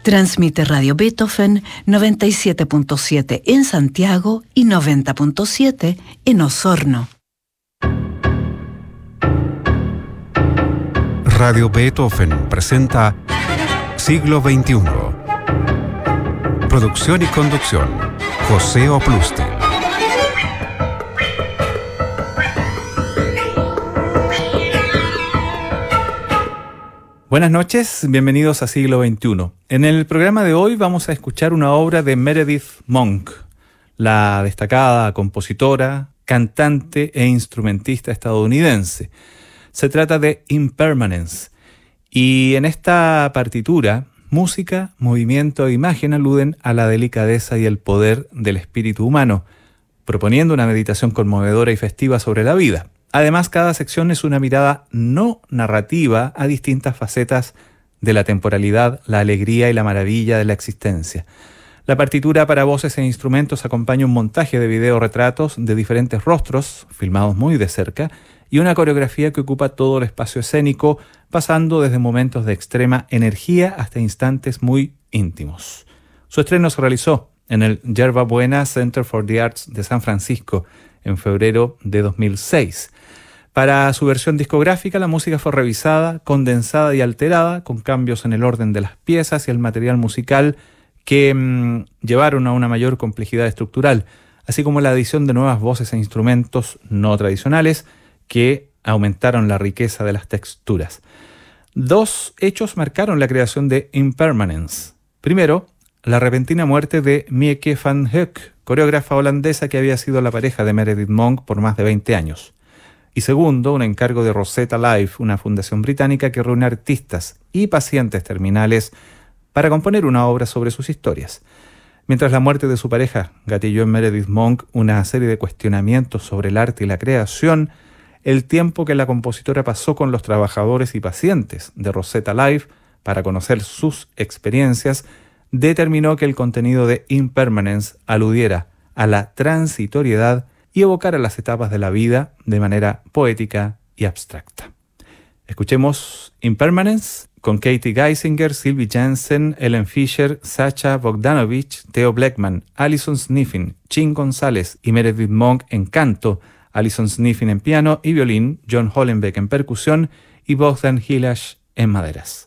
Transmite Radio Beethoven 97.7 en Santiago y 90.7 en Osorno. Radio Beethoven presenta Siglo XXI. Producción y conducción, José Oplustil. Buenas noches, bienvenidos a Siglo XXI. En el programa de hoy vamos a escuchar una obra de Meredith Monk, la destacada compositora, cantante e instrumentista estadounidense. Se trata de Impermanence, y en esta partitura, música, movimiento e imagen aluden a la delicadeza y el poder del espíritu humano, proponiendo una meditación conmovedora y festiva sobre la vida. Además, cada sección es una mirada no narrativa a distintas facetas de la temporalidad, la alegría y la maravilla de la existencia. La partitura para voces e instrumentos acompaña un montaje de videorretratos de diferentes rostros, filmados muy de cerca, y una coreografía que ocupa todo el espacio escénico, pasando desde momentos de extrema energía hasta instantes muy íntimos. Su estreno se realizó en el Yerba Buena Center for the Arts de San Francisco en febrero de 2006. Para su versión discográfica, la música fue revisada, condensada y alterada, con cambios en el orden de las piezas y el material musical que llevaron a una mayor complejidad estructural, así como la adición de nuevas voces e instrumentos no tradicionales que aumentaron la riqueza de las texturas. Dos hechos marcaron la creación de Impermanence. Primero, la repentina muerte de Mieke van Heuk, coreógrafa holandesa que había sido la pareja de Meredith Monk por más de 20 años. Y segundo, un encargo de Rosetta Life, una fundación británica que reúne artistas y pacientes terminales para componer una obra sobre sus historias. Mientras la muerte de su pareja gatilló en Meredith Monk una serie de cuestionamientos sobre el arte y la creación, el tiempo que la compositora pasó con los trabajadores y pacientes de Rosetta Life para conocer sus experiencias determinó que el contenido de Impermanence aludiera a la transitoriedad y evocara las etapas de la vida de manera poética y abstracta. Escuchemos Impermanence con Katie Geisinger, Sylvie Jensen, Ellen Fisher, Sacha Bogdanovich, Theo Bleckmann, Alison Sniffen, Chin González y Meredith Monk en canto, Alison Sniffen en piano y violín, John Hollenbeck en percusión y Bogdan Hilash en maderas.